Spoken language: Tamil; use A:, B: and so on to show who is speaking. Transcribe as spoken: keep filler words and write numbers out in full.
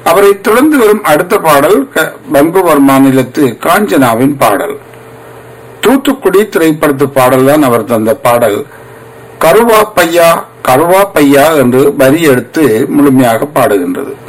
A: அவரை தொடர்ந்து வரும் அடுத்த பாடல் பெங்களூர் மாநிலத்து காஞ்சனாவின் பாடல். தூத்துக்குடி திரைப்படத்து பாடல் தான் அவர் தந்த பாடல். கருவா பையா கருவா பையா என்று வரி எடுத்து முழுமையாக பாடுகின்றது.